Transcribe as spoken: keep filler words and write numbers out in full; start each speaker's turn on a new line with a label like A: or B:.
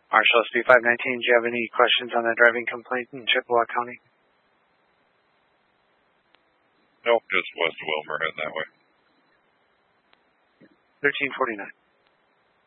A: Marshall S B five nineteen, do you have any questions on that driving complaint in Chippewa County?
B: Nope, just west of Wilmer, heading that way.
A: thirteen forty-nine.